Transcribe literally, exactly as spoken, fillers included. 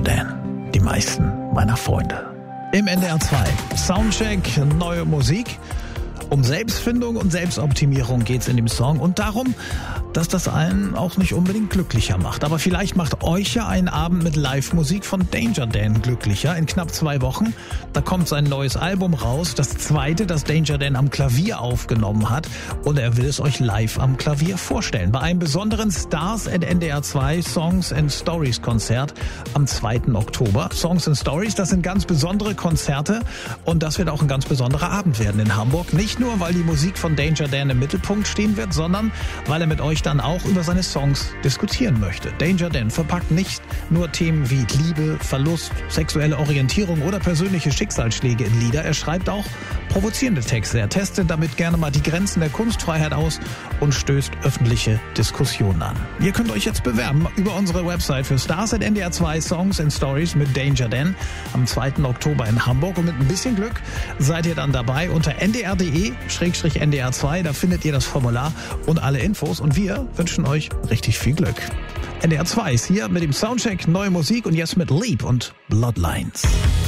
Dan, die meisten meiner Freunde. Im N D R zwei Soundcheck, neue Musik. Um Selbstfindung und Selbstoptimierung geht's in dem Song und darum, dass das einen auch nicht unbedingt glücklicher macht. Aber vielleicht macht euch ja ein Abend mit Live-Musik von Danger Dan glücklicher. In knapp zwei Wochen, da kommt sein neues Album raus. Das zweite, das Danger Dan am Klavier aufgenommen hat. Und er will es euch live am Klavier vorstellen. Bei einem besonderen Stars at N D R zwei Songs and Stories Konzert am zweiten Oktober. Songs and Stories, das sind ganz besondere Konzerte. Und das wird auch ein ganz besonderer Abend werden in Hamburg. Nicht nur, weil die Musik von Danger Dan im Mittelpunkt stehen wird, sondern weil er mit euch dann auch über seine Songs diskutieren möchte. Danger Dan verpackt nicht nur Themen wie Liebe, Verlust, sexuelle Orientierung oder persönliche Schicksalsschläge in Lieder. Er schreibt auch provozierende Texte. Er testet damit gerne mal die Grenzen der Kunstfreiheit aus und stößt öffentliche Diskussionen an. Ihr könnt euch jetzt bewerben über unsere Website für Stars at N D R zwei Songs and Stories mit Danger Dan am zweiten Oktober in Hamburg. Und mit ein bisschen Glück seid ihr dann dabei unter n d r punkt d e slash N D R zwei. Da findet ihr das Formular und alle Infos. Und wir wünschen euch richtig viel Glück. N D R zwei ist hier mit dem Soundcheck, neue Musik und jetzt mit Leap und Bloodlines.